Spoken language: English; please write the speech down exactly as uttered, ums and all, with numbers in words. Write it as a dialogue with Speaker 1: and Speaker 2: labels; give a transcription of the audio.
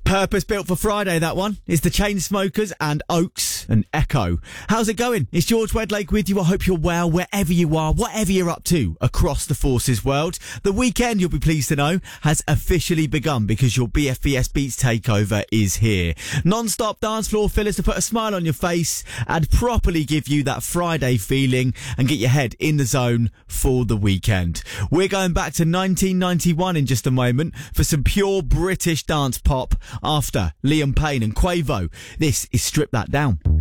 Speaker 1: Purpose built for Friday, that one. It's the Chainsmokers and Oaks and Echo. How's it going? It's George Wedlake with you. I hope you're well wherever you are, whatever you're up to across the Forces world. The weekend, you'll be pleased to know, has officially begun because your B F B S Beats takeover is here. Non-stop dance floor fillers to put a smile on your face and properly give you that Friday feeling and get your head in the zone for the weekend. We're going back to nineteen ninety-one in just a moment for some pure British dance pop after Liam Payne and Quavo. This is Strip That Down.